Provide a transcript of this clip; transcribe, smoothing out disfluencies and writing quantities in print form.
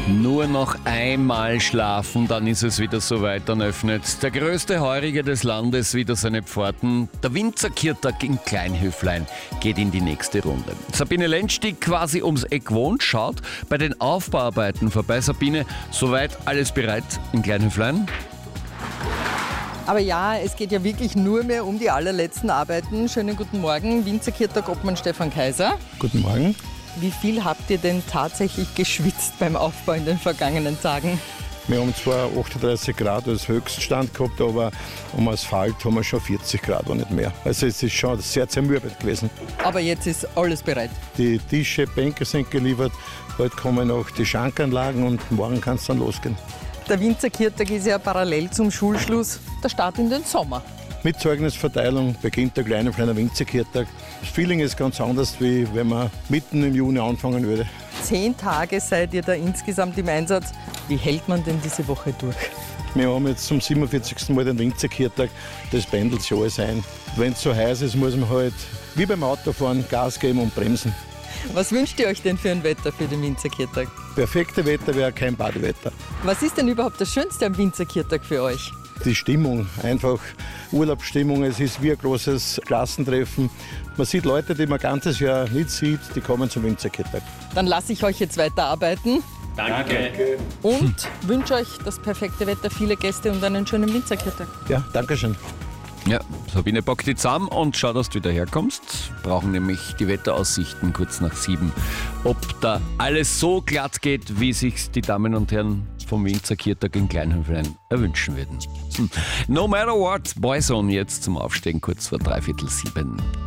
Nur noch einmal schlafen, dann ist es wieder soweit, dann öffnet der größte Heuriger des Landes wieder seine Pforten. Der Winzerkirtag in Kleinhöflein geht in die nächste Runde. Sabine Lentsch, die quasi ums Eck wohnt, schaut bei den Aufbauarbeiten vorbei. Sabine, soweit alles bereit in Kleinhöflein? Aber ja, es geht ja wirklich nur mehr um die allerletzten Arbeiten. Schönen guten Morgen, Winzerkirtag Obmann Stefan Kaiser. Guten Morgen. Wie viel habt ihr denn tatsächlich geschwitzt beim Aufbau in den vergangenen Tagen? Wir haben zwar 38 Grad als Höchststand gehabt, aber am Asphalt haben wir schon 40 Grad und nicht mehr. Also es ist schon sehr zermürbend gewesen. Aber jetzt ist alles bereit. Die Tische, Bänke sind geliefert, bald kommen noch die Schankanlagen und morgen kann es dann losgehen. Der Winzerkirtag ist ja parallel zum Schulschluss der Start in den Sommer. Mit Zeugnisverteilung beginnt der kleine Winzerkirtag. Das Feeling ist ganz anders, wie wenn man mitten im Juni anfangen würde. 10 Tage seid ihr da insgesamt im Einsatz. Wie hält man denn diese Woche durch? Wir haben jetzt zum 47. Mal den Winzerkirtag. Das pendelt sich alles ein. Wenn es so heiß ist, muss man halt wie beim Autofahren Gas geben und bremsen. Was wünscht ihr euch denn für ein Wetter für den Winzerkirtag? Perfekte Wetter wäre kein Badewetter. Was ist denn überhaupt das Schönste am Winzerkirtag für euch? Die Stimmung, einfach Urlaubsstimmung. Es ist wie ein großes Klassentreffen. Man sieht Leute, die man ganzes Jahr nicht sieht, die kommen zum Winzerkirtag. Dann lasse ich euch jetzt weiterarbeiten. Danke. Und wünsche euch das perfekte Wetter, viele Gäste und einen schönen Winzerkirtag. Ja, danke schön. Ja, Sabine packt die zusammen und schau, dass du wieder herkommst. Brauchen nämlich die Wetteraussichten kurz nach 7. Ob da alles so glatt geht, wie sich die Damen und Herren vom Winzerkirtag in Kleinhöflein erwünschen würden. No matter what, Boyzone jetzt zum Aufstehen kurz vor 6:45.